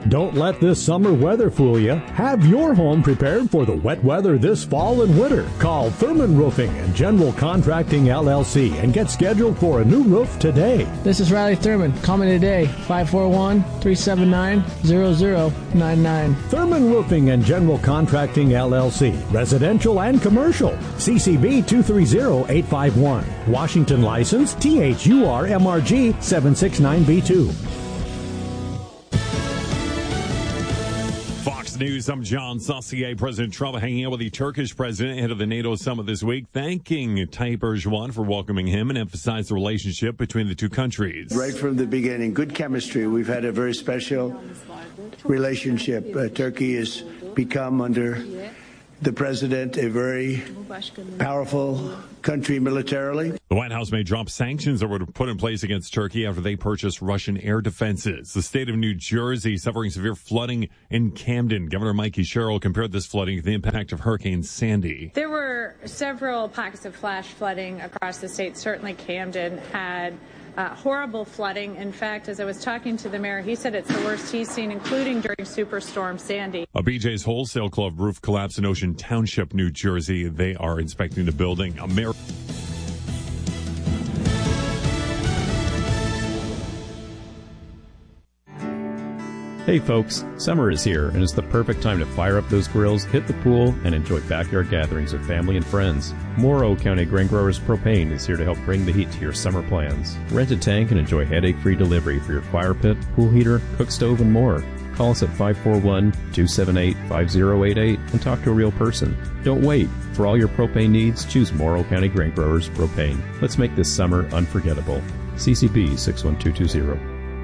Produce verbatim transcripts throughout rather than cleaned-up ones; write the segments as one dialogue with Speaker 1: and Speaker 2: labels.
Speaker 1: Don't let this summer weather fool you. Have your home prepared for the wet weather this fall and winter. Call Thurman Roofing and General Contracting L L C and get scheduled for a new roof today.
Speaker 2: This is Riley Thurman. Call me today, five four one, three seven nine, zero zero nine nine.
Speaker 1: Thurman Roofing and General Contracting L L C. Residential and commercial. C C B two three zero eight five one. Washington license T H U R M R G seven six nine B two.
Speaker 3: Fox News, I'm John Saucier. President Trump hanging out with the Turkish president ahead of the NATO summit this week, thanking Tayyip Erdogan for welcoming him and emphasized the relationship between the two countries.
Speaker 4: Right from the beginning, good chemistry. We've had a very special relationship. Uh, Turkey has become, under the president, a very powerful country militarily.
Speaker 3: The White House may drop sanctions that were put in place against Turkey after they purchased Russian air defenses. The state of New Jersey suffering severe flooding in Camden. Governor Mikey Sherrill compared this flooding to the impact of Hurricane Sandy.
Speaker 5: There were several pockets of flash flooding across the state. Certainly Camden had Uh, horrible flooding. In fact, as I was talking to the mayor, he said it's the worst he's seen, including during Superstorm Sandy.
Speaker 3: A B J's Wholesale Club roof collapsed in Ocean Township, New Jersey. They are inspecting the building. A mayor.
Speaker 6: Hey folks, summer is here and it's the perfect time to fire up those grills, hit the pool, and enjoy backyard gatherings with family and friends. Morrow County Grain Growers Propane is here to help bring the heat to your summer plans. Rent a tank and enjoy headache-free delivery for your fire pit, pool heater, cook stove, and more. Call us at five four one, two seven eight, five zero eight eight and talk to a real person. Don't wait. For all your propane needs, choose Morrow County Grain Growers Propane. Let's make this summer unforgettable. C C B six one two two zero.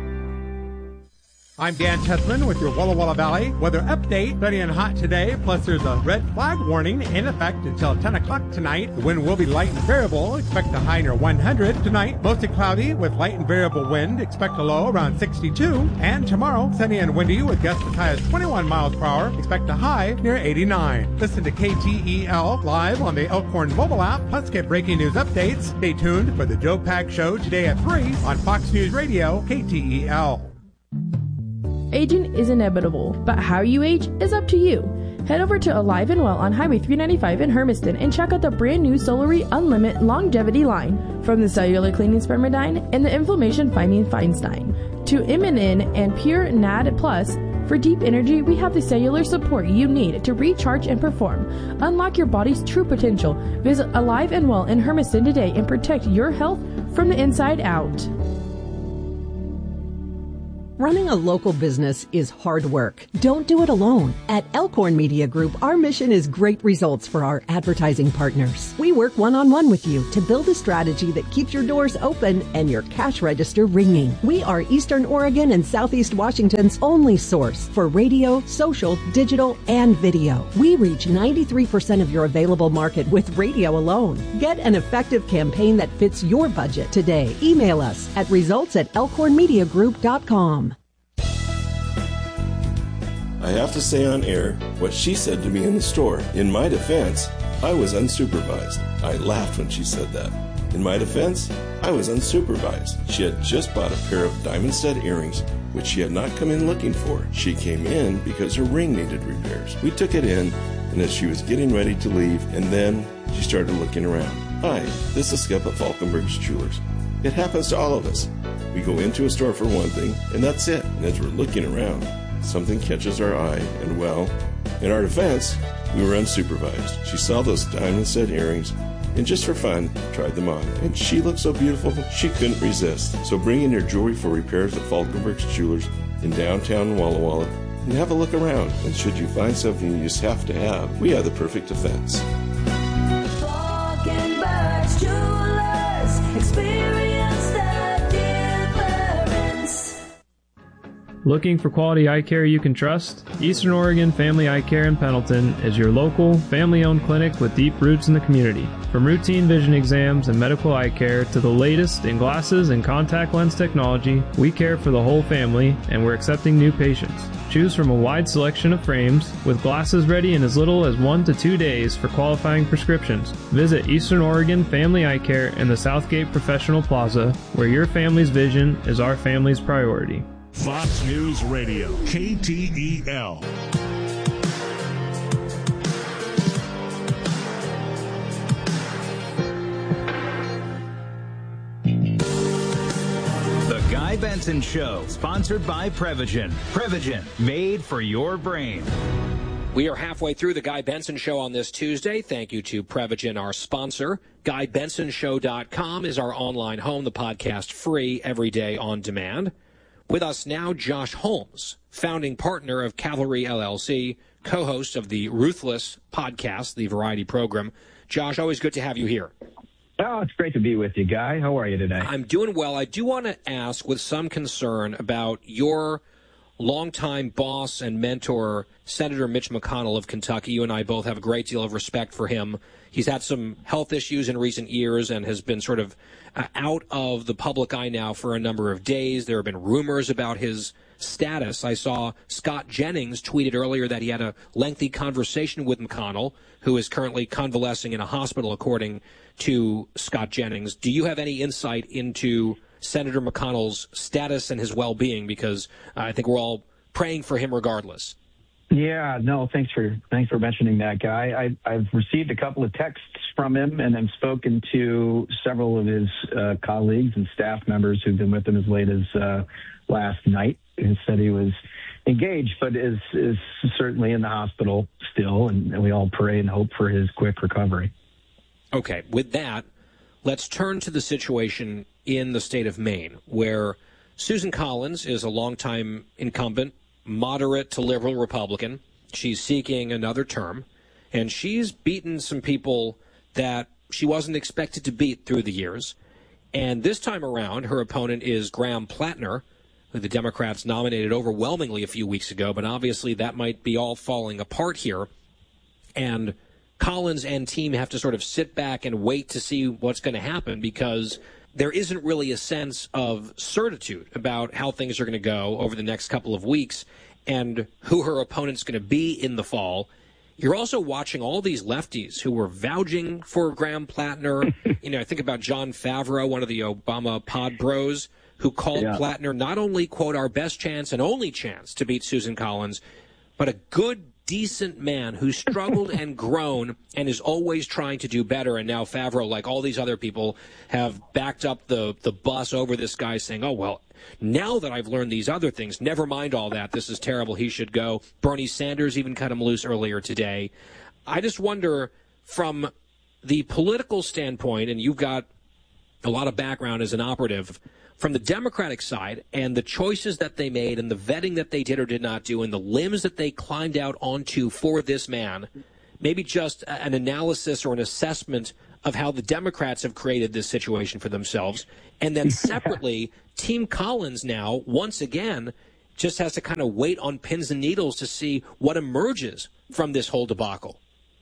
Speaker 7: I'm Dan Chessman with your Walla Walla Valley weather update. Sunny and hot today, plus there's a red flag warning in effect until ten o'clock tonight. The wind will be light and variable. Expect a high near one hundred. Tonight, mostly cloudy with light and variable wind. Expect a low around sixty-two. And tomorrow, sunny and windy with gusts as high as twenty-one miles per hour. Expect a high near eighty-nine. Listen to K T E L live on the Elkhorn mobile app. Plus get breaking news updates. Stay tuned for the Joe Pack Show today at three on Fox News Radio, K T E L.
Speaker 8: Aging is inevitable, but how you age is up to you. Head over to Alive and Well on Highway three ninety-five in Hermiston and check out the brand new Solary Unlimited Longevity line. From the cellular cleaning Spermidine and the inflammation fighting Feinstein to M and N and Pure N A D Plus. For deep energy, we have the cellular support you need to recharge and perform. Unlock your body's true potential. Visit Alive and Well in Hermiston today and protect your health from the inside out.
Speaker 9: Running a local business is hard work. Don't do it alone. At Elkhorn Media Group, our mission is great results for our advertising partners. We work one-on-one with you to build a strategy that keeps your doors open and your cash register ringing. We are Eastern Oregon and Southeast Washington's only source for radio, social, digital, and video. We reach ninety-three percent of your available market with radio alone. Get an effective campaign that fits your budget today. Email us at results at elkhorn media group dot com.
Speaker 10: I have to say on air what she said to me in the store. In my defense, I was unsupervised. I laughed when she said that. In my defense, I was unsupervised. She had just bought a pair of diamond stud earrings, which she had not come in looking for. She came in because her ring needed repairs. We took it in, and as she was getting ready to leave, and then she started looking around. Hi, this is Skip at Falkenberg's Jewelers. It happens to all of us. We go into a store for one thing, and that's it. And as we're looking around, something catches our eye, and well, in our defense, we were unsupervised. She saw those diamond set earrings, and just for fun, tried them on. And she looked so beautiful, she couldn't resist. So bring in your jewelry for repairs at Falkenberg's Jewelers in downtown Walla Walla, and have a look around. And should you find something you just have to have, we have the perfect defense.
Speaker 11: Falkenberg's Jewelers, experience the difference.
Speaker 12: Looking for quality eye care you can trust? Eastern Oregon Family Eye Care in Pendleton is your local, family-owned clinic with deep roots in the community. From routine vision exams and medical eye care to the latest in glasses and contact lens technology, we care for the whole family, and we're accepting new patients. Choose from a wide selection of frames, with glasses ready in as little as one to two days for qualifying prescriptions. Visit Eastern Oregon Family Eye Care in the Southgate Professional Plaza, where your family's vision is our family's priority.
Speaker 13: Fox News Radio, K T E L.
Speaker 14: The Guy Benson Show, sponsored by Prevagen. Prevagen, made for your brain.
Speaker 15: We are halfway through the Guy Benson Show on this Tuesday. Thank you to Prevagen, our sponsor. Guy Benson Show dot com is our online home, the podcast free every day on demand. With us now, Josh Holmes, founding partner of Cavalry L L C, co-host of the Ruthless podcast, the variety program. Josh, always good to have you here.
Speaker 16: Oh, it's great to be with you, Guy. How are you today?
Speaker 15: I'm doing well. I do want to ask with some concern about your longtime boss and mentor, Senator Mitch McConnell of Kentucky. You and I both have a great deal of respect for him. He's had some health issues in recent years and has been sort of uh, out of the public eye now for a number of days. There have been rumors about his status. I saw Scott Jennings tweeted earlier that he had a lengthy conversation with McConnell, who is currently convalescing in a hospital, according to Scott Jennings. Do you have any insight into Senator McConnell's status and his well-being? Because uh, I think we're all praying for him regardless.
Speaker 16: Yeah, no, thanks for thanks for mentioning that, Guy. I, I've received a couple of texts from him, and I've spoken to several of his uh, colleagues and staff members who've been with him as late as uh, last night. He said he was engaged, but is is certainly in the hospital still, and, and we all pray and hope for his quick recovery.
Speaker 15: Okay, with that, let's turn to the situation in the state of Maine, where Susan Collins is a longtime incumbent, moderate to liberal Republican. She's seeking another term, and she's beaten some people that she wasn't expected to beat through the years. And this time around, her opponent is Graham Plattner, who the Democrats nominated overwhelmingly a few weeks ago, but obviously that might be all falling apart here. And Collins and team have to sort of sit back and wait to see what's going to happen, because there isn't really a sense of certitude about how things are going to go over the next couple of weeks and who her opponent's going to be in the fall. You're also watching all these lefties who were vouching for Graham Plattner. You know, I think about John Favreau, one of the Obama pod bros, who called yeah. Plattner not only, quote, our best chance and only chance to beat Susan Collins, but a good, decent man who struggled and grown and is always trying to do better. And now Favreau, like all these other people, have backed up the, the bus over this guy, saying, oh, well, now that I've learned these other things, never mind all that. This is terrible. He should go. Bernie Sanders even cut him loose earlier today. I just wonder, from the political standpoint, and you've got a lot of background as an operative, from the Democratic side and the choices that they made and the vetting that they did or did not do and the limbs that they climbed out onto for this man, maybe just an analysis or an assessment of how the Democrats have created this situation for themselves. And then separately, Team Collins now, once again, just has to kind of wait on pins and needles to see what emerges from this whole debacle.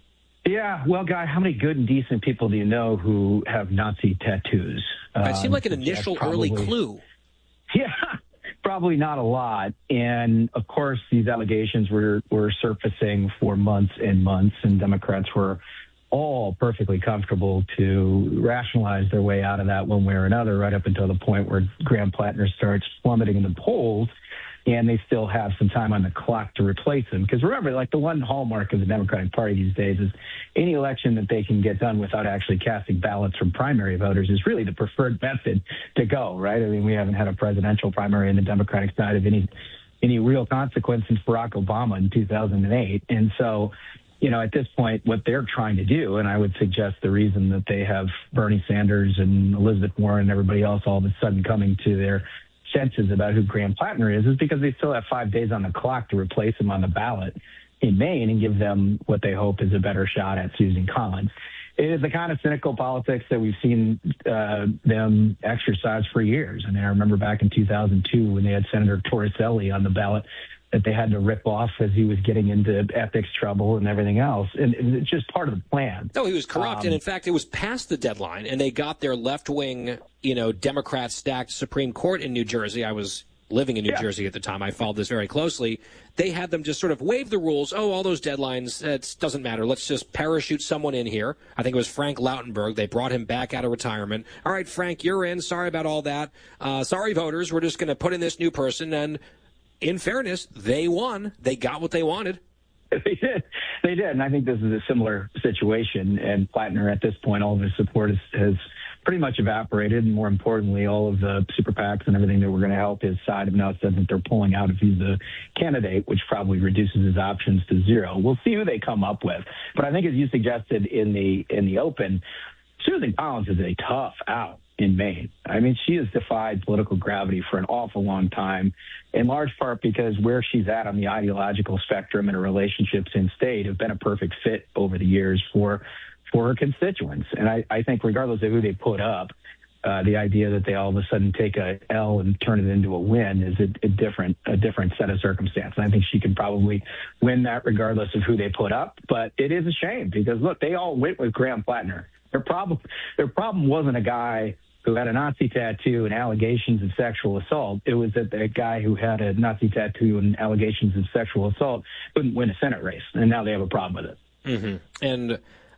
Speaker 16: Yeah, well, Guy, how many good and decent people do you know who have Nazi tattoos?
Speaker 15: It seemed like an
Speaker 16: Um,
Speaker 15: initial
Speaker 16: probably-
Speaker 15: early clue.
Speaker 16: Yeah, probably not a lot. And, of course, these allegations were, were surfacing for months and months, and Democrats were all perfectly comfortable to rationalize their way out of that one way or another, right up until the point where Graham Plattner starts plummeting in the polls, and they still have some time on the clock to replace him. Because remember, like, the one hallmark of the Democratic Party these days is any election that they can get done without actually casting ballots from primary voters is really the preferred method to go, right? I mean, we haven't had a presidential primary in the Democratic side of any any real consequence since Barack Obama in two thousand eight. And so, you know, at this point, what they're trying to do, and I would suggest the reason that they have Bernie Sanders and Elizabeth Warren and everybody else all of a sudden coming to their senses about who Graham Plattner is, is because they still have five days on the clock to replace him on the ballot in Maine and give them what they hope is a better shot at Susan Collins. It is the kind of cynical politics that we've seen uh, them exercise for years. I mean, I remember back in two thousand two when they had Senator Torricelli on the ballot that they had to rip off as he was getting into ethics trouble and everything else. And it's just part of the plan.
Speaker 15: No, he was corrupt.
Speaker 16: Um,
Speaker 15: and in fact, it was past the deadline, and they got their left-wing, you know, Democrat-stacked Supreme Court in New Jersey. I was living in New
Speaker 16: Yeah.
Speaker 15: Jersey at the time. I followed this very closely. They had them just sort of waive the rules. Oh, all those deadlines, it doesn't matter. Let's just parachute someone in here. I think it was Frank Lautenberg. They brought him back out of retirement. All right, Frank, you're in. Sorry about all that. Uh, sorry, voters. We're just going to put in this new person. And in fairness, they won. They got what they wanted.
Speaker 16: They did. They did. And I think this is a similar situation. And Plattner, at this point, all of his support is, has pretty much evaporated. And more importantly, all of the super PACs and everything that were going to help his side have now said that they're pulling out if he's the candidate, which probably reduces his options to zero. We'll see who they come up with. But I think, as you suggested in the in the open, Susan Collins is a tough out in Maine. I mean, she has defied political gravity for an awful long time, in large part because where she's at on the ideological spectrum and her relationships in state have been a perfect fit over the years for for her constituents. And I, I think regardless of who they put up, uh, the idea that they all of a sudden take a L and turn it into a win is a, a different a different set of circumstances. I think she can probably win that regardless of who they put up. But it is a shame because, look, they all went with Graham Plattner. Their problem, their problem wasn't a guy who had a Nazi tattoo and allegations of sexual assault. It was that the guy who had a Nazi tattoo and allegations of sexual assault couldn't win a Senate race, and now they have a problem with it.
Speaker 15: Mm-hmm. And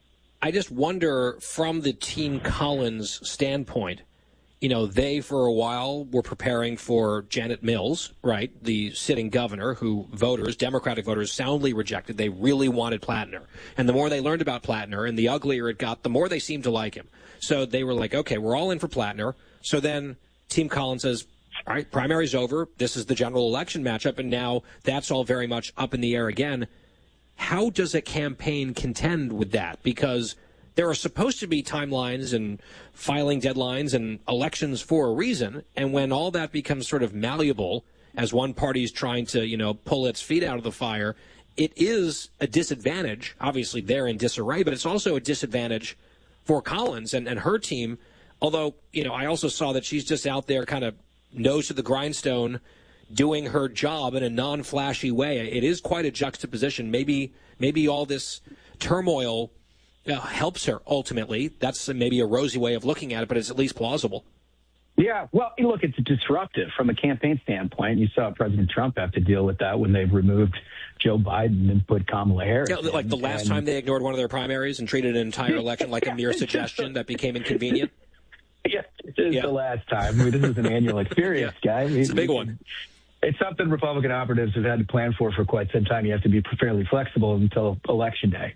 Speaker 15: I just wonder, from the Team Collins standpoint, you know, they for a while were preparing for Janet Mills, right, the sitting governor, who voters, Democratic voters, soundly rejected. They really wanted Plattner. And the more they learned about Plattner and the uglier it got, the more they seemed to like him. So they were like, okay, we're all in for Plattner. So then Team Collins says, all right, primary's over. This is the general election matchup. And now that's all very much up in the air again. How does a campaign contend with that? Because there are supposed to be timelines and filing deadlines and elections for a reason. And when all that becomes sort of malleable as one party's trying to, you know, pull its feet out of the fire, it is a disadvantage. Obviously, they're in disarray, but it's also a disadvantage for Collins and, and her team. Although, you know, I also saw that she's just out there kind of nose to the grindstone doing her job in a non-flashy way. It is quite a juxtaposition. Maybe, maybe all this turmoil Uh, helps her ultimately. That's maybe a rosy way of looking at it, but it's at least plausible.
Speaker 16: Yeah, well, look, it's disruptive from a campaign standpoint. You saw President Trump have to deal with that when they removed Joe Biden and put Kamala Harris.
Speaker 15: Yeah, like the last
Speaker 16: and,
Speaker 15: time they ignored one of their primaries and treated an entire election like a mere suggestion that became inconvenient.
Speaker 16: Yeah, this is yeah. the last time. I mean, this is an annual experience, yeah. guy.
Speaker 15: It's a big one.
Speaker 16: It's something Republican operatives have had to plan for for quite some time. You have to be fairly flexible until Election Day.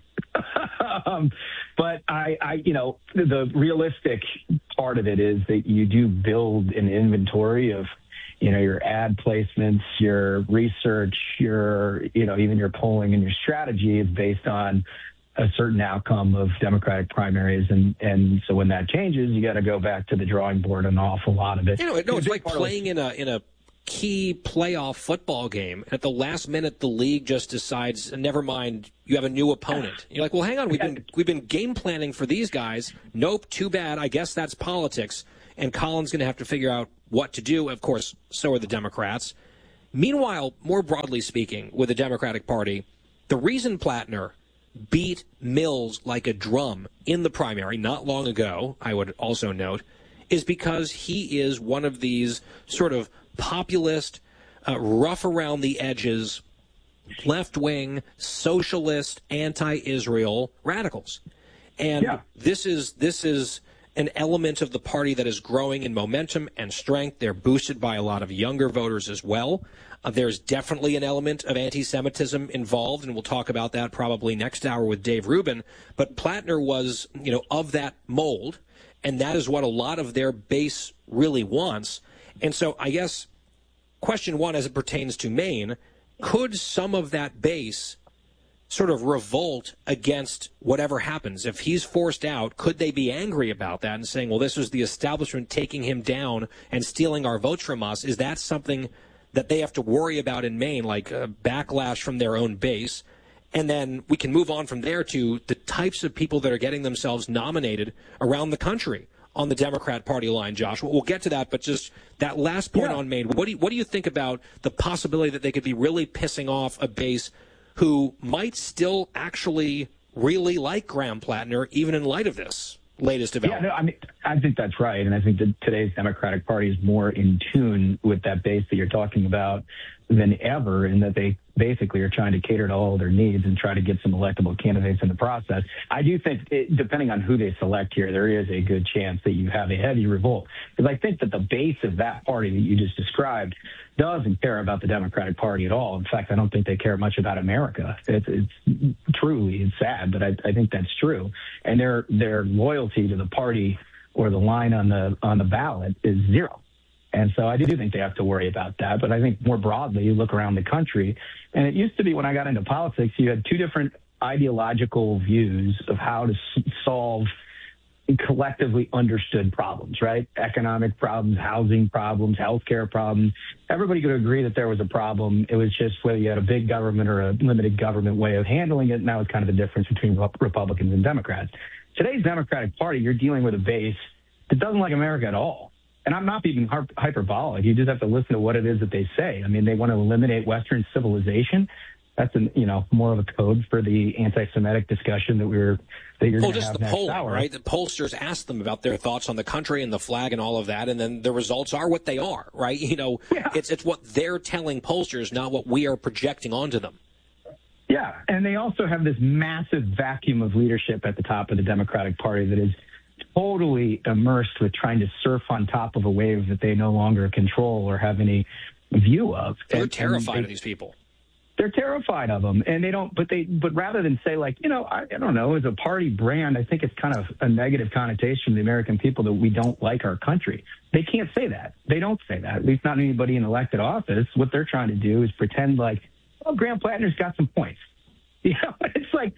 Speaker 16: um, but I, I, you know, the realistic part of it is that you do build an inventory of, you know, your ad placements, your research, your, you know, even your polling and your strategy is based on a certain outcome of Democratic primaries. And, and so when that changes, you got to go back to the drawing board an awful lot of it.
Speaker 15: You know, no, it's like playing in a, in a, key playoff football game. At the last minute, the league just decides, never mind, you have a new opponent. You're like, well, hang on, we've been we've been game planning for these guys. Nope, too bad. I guess that's politics. And Colin's going to have to figure out what to do. Of course, so are the Democrats. Meanwhile, more broadly speaking, with the Democratic Party, the reason Plattner beat Mills like a drum in the primary not long ago, I would also note, is because he is one of these sort of populist, uh, rough around the edges, left-wing, socialist, anti-Israel radicals. And yeah. this is this is an element of the party that is growing in momentum and strength. They're boosted by a lot of younger voters as well. Uh, there's definitely an element of anti-Semitism involved, and we'll talk about that probably next hour with Dave Rubin. But Plattner was, you know, of that mold, and that is what a lot of their base really wants. And so I guess question one, as it pertains to Maine, could some of that base sort of revolt against whatever happens? If he's forced out, could they be angry about that and saying, well, this was the establishment taking him down and stealing our votes from us? Is that something that they have to worry about in Maine, like a backlash from their own base? And then we can move on from there to the types of people that are getting themselves nominated around the country on the Democrat Party line, Josh. We'll get to that, but just that last point yeah. on Maine, what do you, what do you think about the possibility that they could be really pissing off a base who might still actually really like Graham Plattner, even in light of this? latest development.
Speaker 16: Yeah, no, I mean, I think that's right. And I think that today's Democratic Party is more in tune with that base that you're talking about than ever, in that they basically are trying to cater to all their needs and try to get some electable candidates in the process. I do think, it, depending on who they select here, there is a good chance that you have a heavy revolt. Because I think that the base of that party that you just described doesn't care about the Democratic Party at all. In fact, I don't think they care much about America. It's, it's truly, it's sad, but I, I think that's true. And their their loyalty to the party or the line on the on the ballot is zero. And so I do think they have to worry about that. But I think more broadly, you look around the country, and it used to be when I got into politics, you had two different ideological views of how to s- solve collectively understood problems, right? Economic problems, housing problems, healthcare problems. Everybody could agree that there was a problem. It was just whether you had a big government or a limited government way of handling it. And that was kind of the difference between Republicans and Democrats. Today's Democratic Party, you're dealing with a base that doesn't like America at all. And I'm not being hyperbolic. You just have to listen to what it is that they say. I mean, they want to eliminate Western civilization. That's an, you know, more of a code for the anti-Semitic discussion that we we're that you're
Speaker 15: well,
Speaker 16: going to
Speaker 15: just
Speaker 16: have
Speaker 15: the
Speaker 16: next
Speaker 15: polling,
Speaker 16: hour.
Speaker 15: right? The pollsters ask them about their thoughts on the country and the flag and all of that, and then the results are what they are, right? You know, yeah. it's it's what they're telling pollsters, not what we are projecting onto them.
Speaker 16: Yeah, and they also have this massive vacuum of leadership at the top of the Democratic Party that is totally immersed with trying to surf on top of a wave that they no longer control or have any view of.
Speaker 15: They're
Speaker 16: and,
Speaker 15: terrified
Speaker 16: and they,
Speaker 15: of these people.
Speaker 16: They're terrified of them, and they don't. But they, but rather than say like, you know, I, I don't know, as a party brand, I think it's kind of a negative connotation to the American people that we don't like our country. They can't say that. They don't say that. At least not anybody in elected office. What they're trying to do is pretend like, oh, Graham Plattner's got some points. You know, it's like,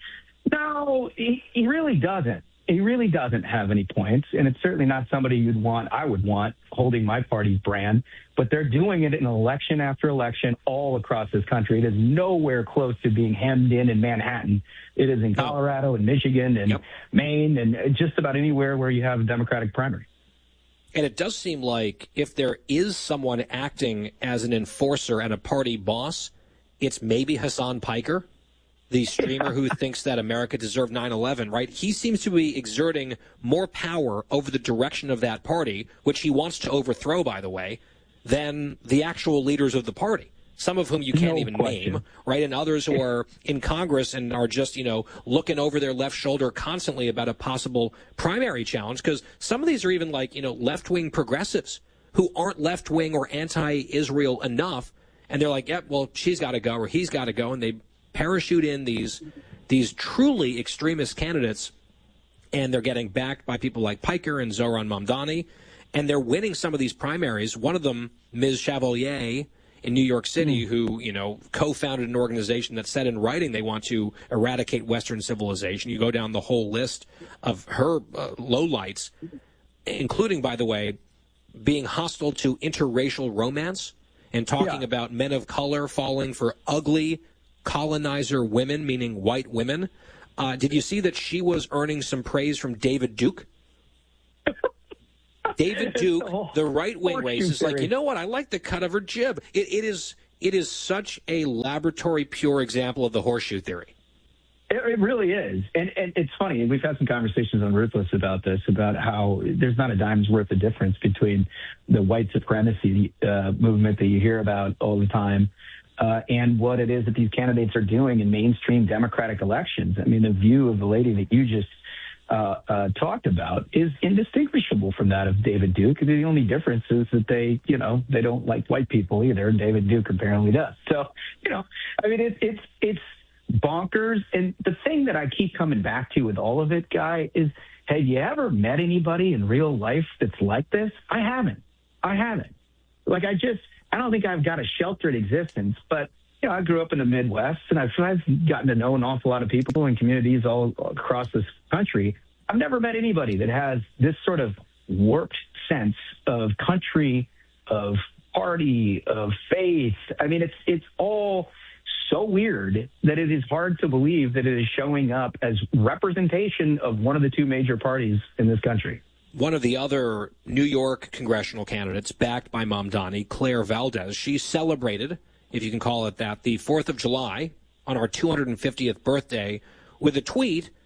Speaker 16: no, he, he really doesn't. He really doesn't have any points, and it's certainly not somebody you'd want, I would want, holding my party's brand. But they're doing it in election after election all across this country. It is nowhere close to being hemmed in in Manhattan. It is in Colorado and Michigan and yep. Maine and just about anywhere where you have a Democratic primary.
Speaker 15: And it does seem like if there is someone acting as an enforcer and a party boss, it's maybe Hassan Piker, the streamer who thinks that America deserved nine eleven, right? He seems to be exerting more power over the direction of that party, which he wants to overthrow, by the way, than the actual leaders of the party, some of whom you can't no even question. name, right? And others who are in Congress and are just, you know, looking over their left shoulder constantly about a possible primary challenge, because some of these are even like, you know, left-wing progressives who aren't left-wing or anti-Israel enough, and they're like, yep, well, she's got to go or he's got to go, and they parachute in these these truly extremist candidates, and they're getting backed by people like Piker and Zohran Mamdani, and they're winning some of these primaries. One of them, Miz Chevalier in New York City, mm. who, you know, co-founded an organization that said in writing they want to eradicate Western civilization. You go down the whole list of her uh, lowlights, including, by the way, being hostile to interracial romance and talking yeah. about men of color falling for ugly colonizer women, meaning white women. Uh, did you see that she was earning some praise from David Duke? David Duke, the right-wing race, is like, you know what? I like the cut of her jib. It, it is it is such a laboratory pure example of the horseshoe theory.
Speaker 16: It, it really is. And, and it's funny. We've had some conversations on Ruthless about this, about how there's not a dime's worth of difference between the white supremacy uh, movement that you hear about all the time Uh, and what it is that these candidates are doing in mainstream Democratic elections. I mean, the view of the lady that you just uh, uh, talked about is indistinguishable from that of David Duke. The only difference is that they, you know, they don't like white people either. David Duke apparently does. So, you know, I mean, it, it's it's bonkers. And the thing that I keep coming back to with all of it, Guy, is have you ever met anybody in real life that's like this? I haven't. I haven't. Like, I just... I don't think I've got a sheltered existence, but, you know, I grew up in the Midwest, and I've, I've gotten to know an awful lot of people in communities all across this country. I've never met anybody that has this sort of warped sense of country, of party, of faith. I mean, it's it's all so weird that it is hard to believe that it is showing up as representation of one of the two major parties in this country.
Speaker 15: One of the other New York congressional candidates backed by Mamdani, Claire Valdez, she celebrated, if you can call it that, the fourth of July on our two hundred fiftieth birthday with a tweet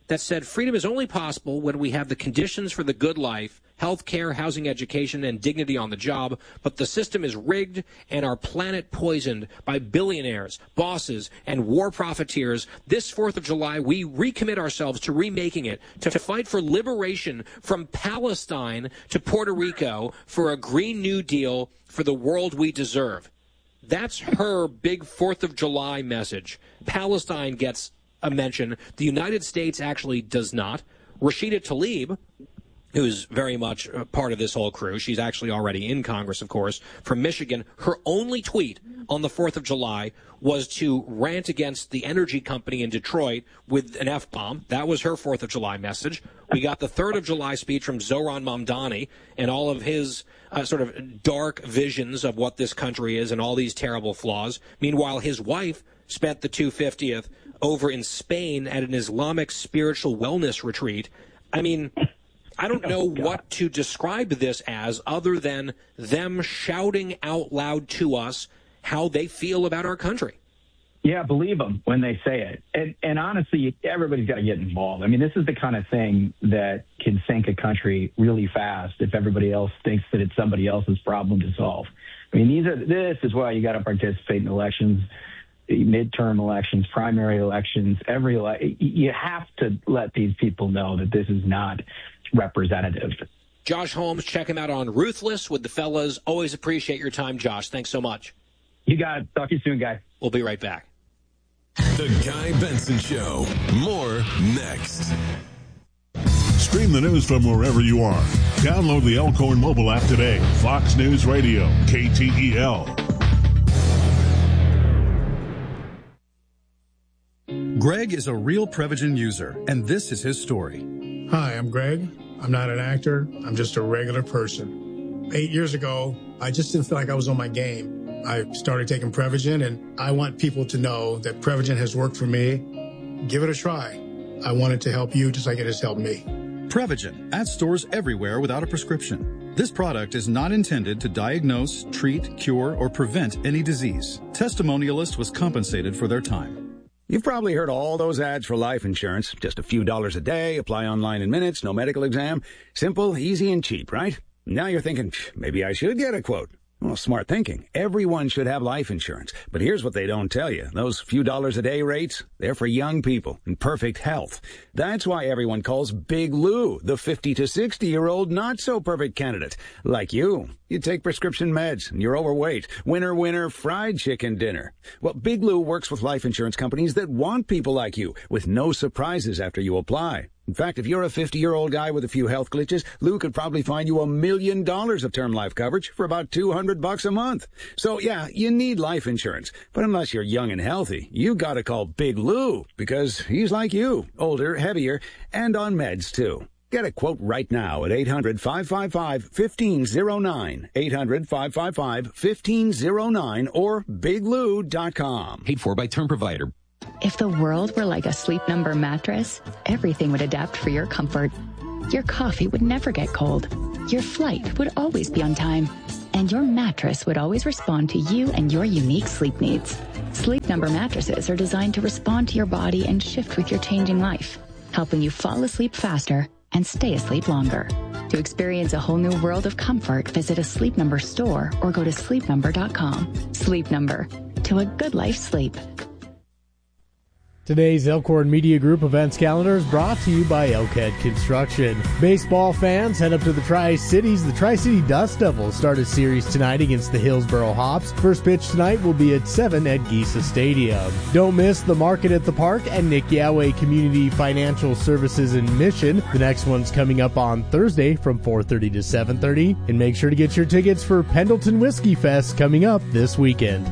Speaker 15: that said freedom is only possible when we have the conditions for the good life, health care, housing, education, and dignity on the job, but the system is rigged and our planet poisoned by billionaires, bosses, and war profiteers. This fourth of July, we recommit ourselves to remaking it, to fight for liberation from Palestine to Puerto Rico, for a Green New Deal for the world we deserve. That's her big fourth of July message. Palestine gets a mention. The United States actually does not. Rashida Tlaib, who's very much a part of this whole crew, she's actually already in Congress, of course, from Michigan, her only tweet on the fourth of July was to rant against the energy company in Detroit with an F-bomb. That was her fourth of July message. We got the third of July speech from Zohran Mamdani and all of his uh, sort of dark visions of what this country is and all these terrible flaws. Meanwhile, his wife spent the two hundred fiftieth over in Spain at an Islamic spiritual wellness retreat. I mean, I don't know what to describe this as other than them shouting out loud to us how they feel about our country.
Speaker 16: Yeah, believe them when they say it. And, and honestly, everybody's got to get involved. I mean, this is the kind of thing that can sink a country really fast if everybody else thinks that it's somebody else's problem to solve. I mean, these are this is why you got to participate in elections, midterm elections, primary elections, every ele- you have to let these people know that this is not representative.
Speaker 15: Josh Holmes, check him out on Ruthless with the fellas. Always appreciate your time, Josh. Thanks so much.
Speaker 16: You got it. Talk to you soon, guy.
Speaker 15: We'll be right back.
Speaker 17: The Guy Benson Show. More next.
Speaker 13: Stream the news from wherever you are. Download the Elkhorn mobile app today. Fox News Radio, K T E L.
Speaker 18: Greg is a real Prevagen user, and this is his story.
Speaker 19: Hi, I'm Greg. I'm not an actor. I'm just a regular person. Eight years ago, I just didn't feel like I was on my game. I started taking Prevagen, and I want people to know that Prevagen has worked for me. Give it a try. I want it to help you just like it has helped me.
Speaker 18: Prevagen, at stores everywhere without a prescription. This product is not intended to diagnose, treat, cure, or prevent any disease. Testimonialist was compensated for their time.
Speaker 20: You've probably heard all those ads for life insurance. Just a few dollars a day, apply online in minutes, no medical exam. Simple, easy, and cheap, right? Now you're thinking, maybe I should get a quote. Well, smart thinking. Everyone should have life insurance. But here's what they don't tell you. Those few dollars a day rates, they're for young people in perfect health. That's why everyone calls Big Lou the fifty to sixty-year-old not-so-perfect candidate. Like you. You take prescription meds, and you're overweight. Winner, winner, fried chicken dinner. Well, Big Lou works with life insurance companies that want people like you, with no surprises after you apply. In fact, if you're a fifty-year-old guy with a few health glitches, Lou could probably find you a million dollars of term life coverage for about two hundred bucks a month. So, yeah, you need life insurance. But unless you're young and healthy, you gotta call Big Lou, because he's like you, older, heavier, and on meds, too. Get a quote right now at eight hundred, five five five, one five zero nine, eight hundred, five five five, one five zero nine, or big lou dot com.
Speaker 21: Paid for by Term Provider.
Speaker 22: If the world were like a Sleep Number mattress, everything would adapt for your comfort. Your coffee would never get cold. Your flight would always be on time. And your mattress would always respond to you and your unique sleep needs. Sleep Number mattresses are designed to respond to your body and shift with your changing life, helping you fall asleep faster and stay asleep longer. To experience a whole new world of comfort, visit a Sleep Number store or go to sleep number dot com. Sleep Number. To a good life sleep.
Speaker 2: Today's Elkhorn Media Group events calendar is brought to you by Elkhead Construction. Baseball fans, head up to the Tri-Cities. The Tri-City Dust Devils start a series tonight against the Hillsboro Hops. First pitch tonight will be at seven at Giesa Stadium. Don't miss the Market at the Park and Nick Yahweh Community Financial Services in Mission. The next one's coming up on Thursday from four thirty to seven thirty. And make sure to get your tickets for Pendleton Whiskey Fest coming up this weekend.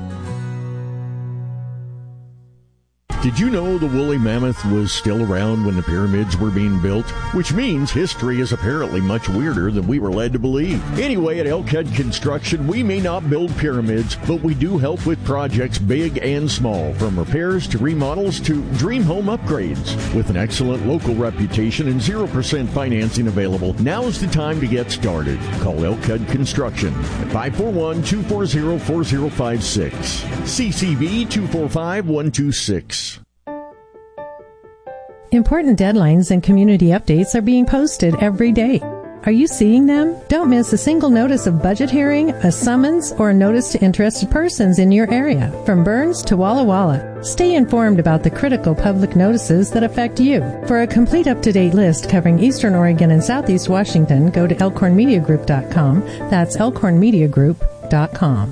Speaker 23: Did you know the woolly mammoth was still around when the pyramids were being built? Which means history is apparently much weirder than we were led to believe. Anyway, at Elkhead Construction, we may not build pyramids, but we do help with projects big and small, from repairs to remodels to dream home upgrades. With an excellent local reputation and zero percent financing available, now's the time to get started. Call Elkhead Construction at five four one, two four zero, four zero five six. C C B two four five, one two six.
Speaker 1: Important deadlines and community updates are being posted every day. Are you seeing them? Don't miss a single notice of budget hearing, a summons, or a notice to interested persons in your area, from Burns to Walla Walla. Stay informed about the critical public notices that affect you. For a complete up-to-date list covering Eastern Oregon and Southeast Washington, go to elkhorn media group dot com. That's elkhorn media group dot com.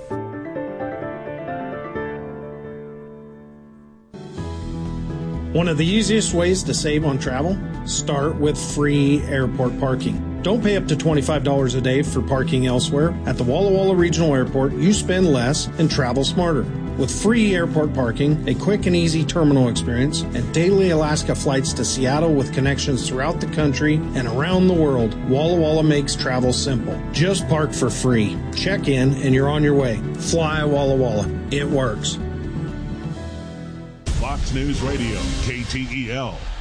Speaker 4: One of the easiest ways to save on travel? Start with free airport parking. Don't pay up to twenty-five dollars a day for parking elsewhere. At the Walla Walla Regional Airport, you spend less and travel smarter. With free airport parking, a quick and easy terminal experience, and daily Alaska flights to Seattle with connections throughout the country and around the world, Walla Walla makes travel simple. Just park for free. Check in and you're on your way. Fly Walla Walla. It works.
Speaker 13: Fox News Radio, K T E L.